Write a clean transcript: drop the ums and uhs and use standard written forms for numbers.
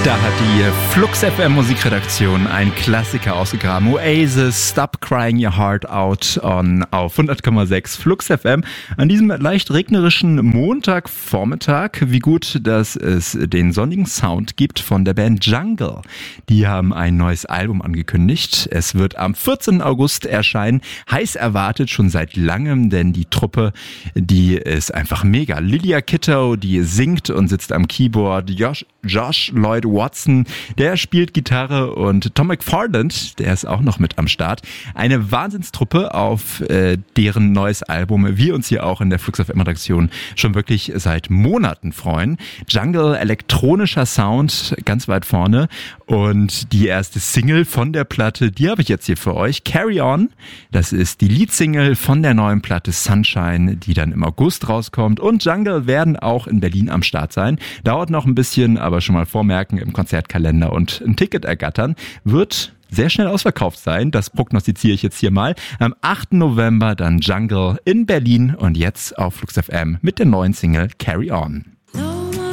Da hat die Flux FM Musikredaktion einen Klassiker ausgegraben. Oasis, Stop Crying Your Heart Out auf 100,6 Flux FM. An diesem leicht regnerischen Montagvormittag. Wie gut, dass es den sonnigen Sound gibt von der Band Jungle. Die haben ein neues Album angekündigt. Es wird am 14. August erscheinen. Heiß erwartet schon seit langem, denn die Truppe, die ist einfach mega. Lilia Kitto, die singt und sitzt am Keyboard. Josh Lloyd Watson, der spielt Gitarre, und Tom McFarland, der ist auch noch mit am Start. Eine Wahnsinnstruppe, auf deren neues Album wir uns hier auch in der Flux FM Redaktion schon wirklich seit Monaten freuen. Jungle, elektronischer Sound, ganz weit vorne, und die erste Single von der Platte, die habe ich jetzt hier für euch. Carry On, das ist die Leadsingle von der neuen Platte Sunshine, die dann im August rauskommt, und Jungle werden auch in Berlin am Start sein. Dauert noch ein bisschen, aber schon mal vormerken im Konzertkalender und ein Ticket ergattern. Wird sehr schnell ausverkauft sein, das prognostiziere ich jetzt hier mal. Am 8. November dann Jungle in Berlin, und jetzt auf Flux FM mit der neuen Single Carry On.